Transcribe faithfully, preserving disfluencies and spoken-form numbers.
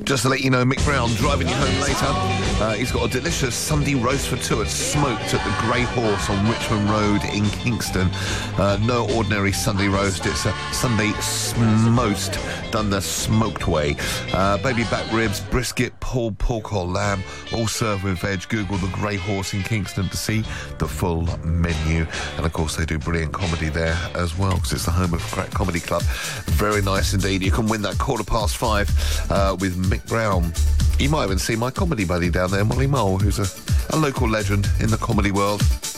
Just to let you know, Mick Brown driving you home later. Uh, he's got a delicious Sunday roast for two. It's smoked at the Grey Horse on Richmond Road in Kingston. Uh, no ordinary Sunday roast. It's a Sunday smoked, done the smoked way. Uh, baby back ribs, brisket, pulled pork or lamb, all served with veg. Google the Grey Horse in Kingston to see the full menu. And of course, they do brilliant comedy there as well, because it's the home of Crack Comedy Club. Very nice indeed. You can win that quarter past five uh, with Mick Brown. You might even see my comedy buddy down there, Molly Mole, who's a, a local legend in the comedy world.